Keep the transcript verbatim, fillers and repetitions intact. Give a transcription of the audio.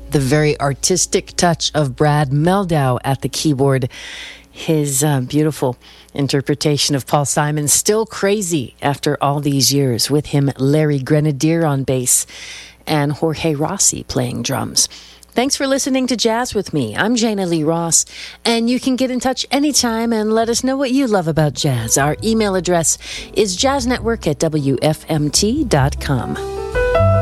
the very artistic touch of Brad Meldau at the keyboard. His uh, beautiful interpretation of Paul Simon's Still Crazy after all these years, with him Larry Grenadier on bass and Jorge Rossi playing drums. Thanks for listening to Jazz with me. I'm Jana Lee Ross, and you can get in touch anytime and let us know what you love about jazz. Our email address is jazznetwork at w f m t dot com.